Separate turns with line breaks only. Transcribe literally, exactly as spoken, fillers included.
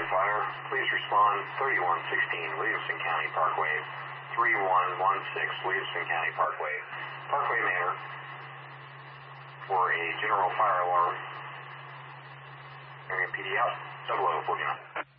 fire, please respond thirty-one sixteen Williamson County Parkway, three one one six Williamson County Parkway, Parkway Manor, for a general fire alarm. Area P D out, double O forty-nine.